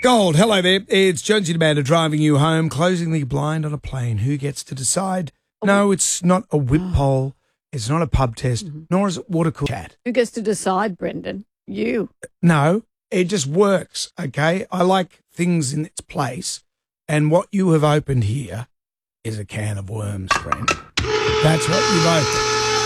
Gold, hello there. It's Jonesy the Banda driving you home, closing the blind on a plane. Who gets to decide? No, it's not a whip poll. It's not a pub test, nor is it water cool chat. Who gets to decide, Brendan? You. No, it just works, okay? I like things in its place, and what you have opened here is a can of worms, friend. That's what you've opened.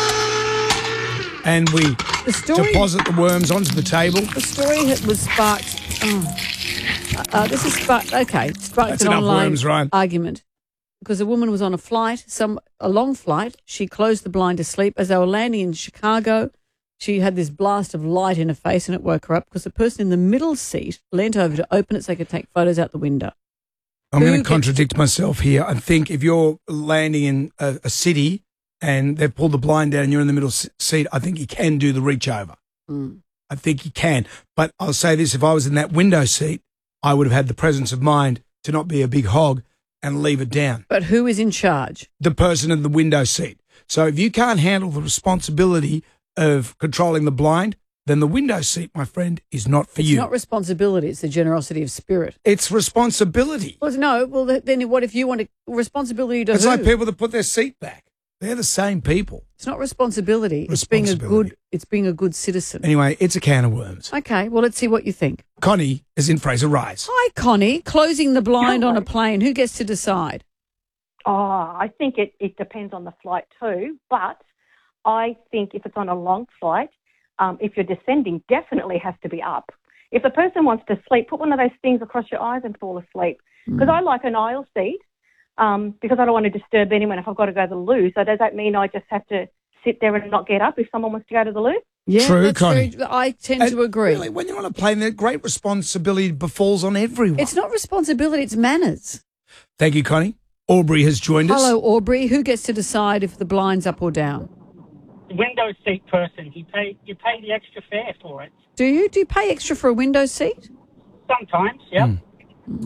And we deposit the worms onto the table. The story was sparked. This is sparked. Okay, sparked That's an enough online worms, Ryan. argument because a woman was on a flight, a long flight. She closed the blind to sleep as they were landing in Chicago. She had this blast of light in her face, and it woke her up because the person in the middle seat leant over to open it so they could take photos out the window. I'm going to contradict myself here. I think if you're landing in a city and they've pulled the blind down and you're in the middle seat, I think you can do the reach over. I think you can. But I'll say this, if I was in that window seat, I would have had the presence of mind to not be a big hog and leave it down. But who is in charge? The person in the window seat. So if you can't handle the responsibility of controlling the blind, then the window seat, my friend, is not for you. It's not responsibility. It's the generosity of spirit. It's responsibility. Well, no. Well, then what if you want responsibility to It's who? like people that put their seat back. They're the same people. It's not responsibility. It's being a good citizen. Anyway, it's a can of worms. Okay, well, let's see what you think. Connie is in Fraser Rise. Hi, Connie. Closing the blind on a plane. Who gets to decide? Oh, I think it depends on the flight too, but I think if it's on a long flight, if you're descending, definitely has to be up. If the person wants to sleep, put one of those things across your eyes and fall asleep. Because I like an aisle seat because I don't want to disturb anyone if I've got to go to the loo. So does that mean I just have to sit there and not get up if someone wants to go to the loo? Yeah, True, Connie. I tend to agree. Really, when you're on a plane, the great responsibility befalls on everyone. It's not responsibility, it's manners. Thank you, Connie. Aubrey has joined us. Hello, Aubrey. Who gets to decide if the blind's up or down? Window seat person. You pay the extra fare for it. Do you? Do you pay extra for a window seat? Sometimes, yeah.